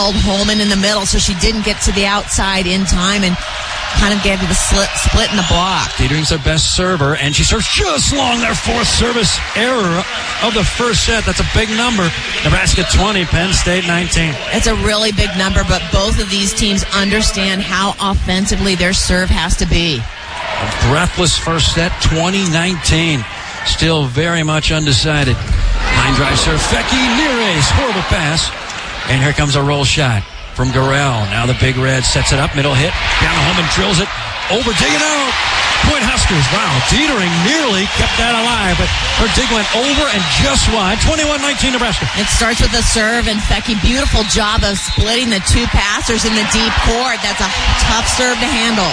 held Holman in the middle, so she didn't get to the outside in time and kind of gave her the split in the block. Dietering's their best server, and she serves just long. Their fourth service error of the first set. That's a big number. Nebraska 20, Penn State 19. It's a really big number, but both of these teams understand how offensively their serve has to be. A breathless first set, 2019. Still very much undecided. Line drive serve, Fecky Neres, horrible pass. And here comes a roll shot from Garrell. Now the Big Red sets it up, middle hit, down home and drills it, over, digging out. Point Huskers. Wow, Dietering nearly kept that alive, but her dig went over and just wide. 21-19 Nebraska. It starts with a serve, and Fecky, beautiful job of splitting the two passers in the deep court. That's a tough serve to handle.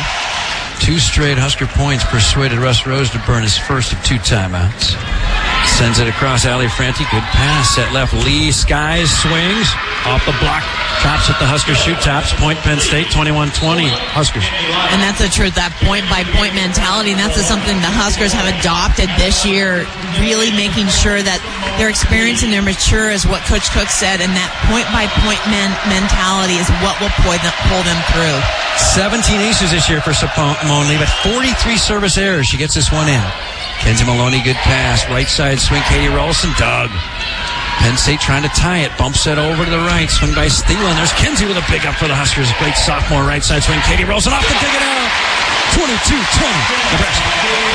2 straight Husker points persuaded Russ Rose to burn his first of 2 timeouts. Sends it across Ali Franti. Good pass. Set left. Lee Skies swings. Off the block. Chops at the Husker shoot tops. Point Penn State, 21-20 Huskers. And that's the truth, that point-by-point mentality. And that's something the Huskers have adopted this year, really making sure that their experience and their mature is what Coach Cook said, and that point-by-point mentality is what will pull them through. 17 aces this year for Simone Lee, but 43 service errors. She gets this one in. Kenzie Maloney, good pass. Right side swing, Katie Rolson, dug. Penn State trying to tie it. Bumps it over to the right. Swing by Thielen. There's Kenzie with a big up for the Huskers. Great sophomore right side swing. Katie Rolson off to dig it out. 22-20 Nebraska.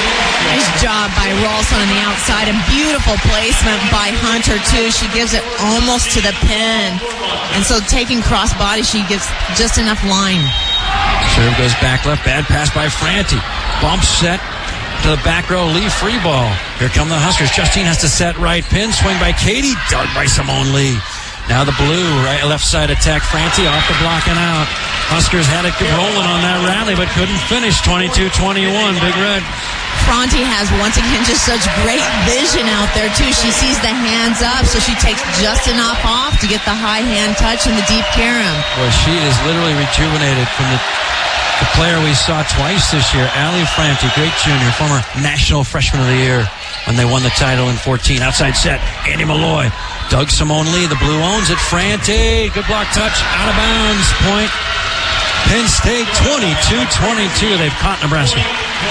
Nice job by Rolson on the outside, and beautiful placement by Hunter, too. She gives it almost to the pin. And so taking cross-body, she gives just enough line. Serve goes back left. Bad pass by Franti. Bump set to the back row. Lee free ball. Here come the Huskers. Justine has to set right pin. Swing by Katie. Dug by Simone Lee. Now the blue right left side attack. Franti off the block and out. Huskers had it rolling on that rally, but couldn't finish. 22-21. Big Red. Franti has, once again, just such great vision out there, too. She sees the hands up, so she takes just enough off to get the high hand touch and the deep carom. Boy, she is literally rejuvenated from the player we saw twice this year, Ali Franti, great junior, former National Freshman of the Year when they won the title in 14. Outside set, Andy Malloy. Doug Simone Lee, the blue owns it. Franti, good block touch, out of bounds. Point Penn State, 22-22. They've caught Nebraska.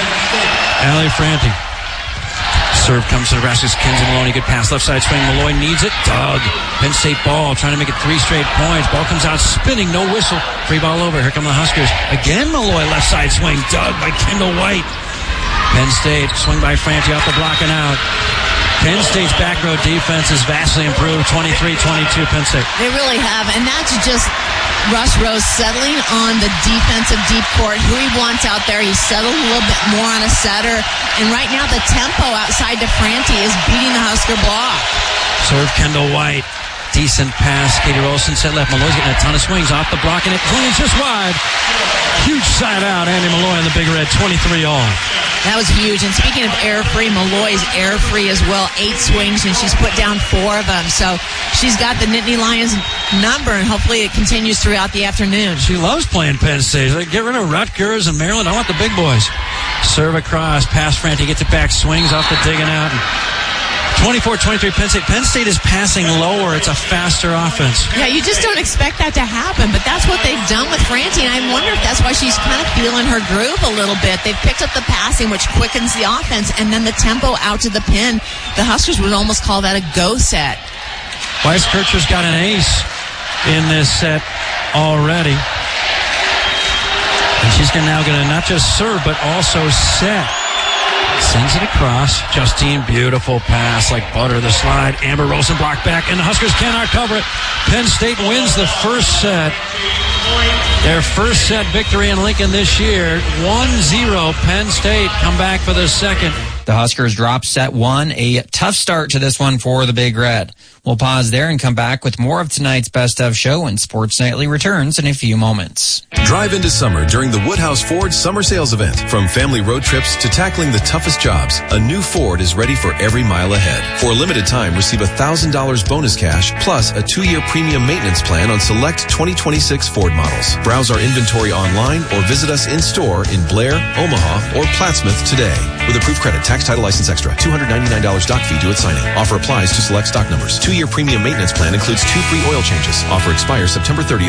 Ali Franti. Serve comes to Nebraska's Kenzie Maloney. Good pass, left side swing. Malloy needs it. Doug. Penn State ball, trying to make it 3 straight points. Ball comes out spinning, no whistle. Free ball over. Here come the Huskers. Again, Malloy, left side swing. Doug by Kendall White. Penn State, swing by Franti off the block and out. Penn State's back row defense has vastly improved. 23-22 Penn State. They really have, and that's just Russ Rose settling on the defensive deep court. Who he wants out there, he's settled a little bit more on a setter. And right now the tempo outside to Franti is beating the Husker block. Serve Kendall White. Decent pass. Katie Rolson set left. Malloy's getting a ton of swings off the block, and it cleans just wide. Huge side out. Andy Malloy in the Big Red, 23 all. That was huge. And speaking of air-free, Malloy's air-free as well. 8 swings, and she's put down 4 of them. So she's got the Nittany Lions number, and hopefully it continues throughout the afternoon. She loves playing Penn State. Like, get rid of Rutgers and Maryland. I want the big boys. Serve across. Pass Franti. Gets it back. Swings off the digging out. 24-23 Penn State. Penn State is passing lower. It's a faster offense. Yeah, you just don't expect that to happen, but that's what they've done with Franti, and I wonder if that's why she's kind of feeling her groove a little bit. They've picked up the passing, which quickens the offense, and then the tempo out to the pin. The Huskers would almost call that a go set. Weiss Kircher's got an ace in this set already. And she's now going to not just serve, but also set. Sends it across. Justine, beautiful pass like butter. The slide. Amber Rolson blocked back, and the Huskers cannot cover it. Penn State wins the first set. Their first set victory in Lincoln this year. 1-0 Penn State. Come back for the second. The Huskers drop set 1. A tough start to this one for the Big Red. We'll pause there and come back with more of tonight's Best of show, and Sports Nightly returns in a few moments. Drive into summer during the Woodhouse Ford Summer Sales Event. From family road trips to tackling the toughest jobs, a new Ford is ready for every mile ahead. For a limited time, receive $1,000 bonus cash plus a 2-year premium maintenance plan on select 2026 Ford models. Browse our inventory online or visit us in-store in Blair, Omaha, or Plattsmouth today. With approved credit, tax, title, license extra. $299 doc fee due at signing. Offer applies to select stock numbers. 2-year premium maintenance plan includes 2 free oil changes. Offer expires September 30th.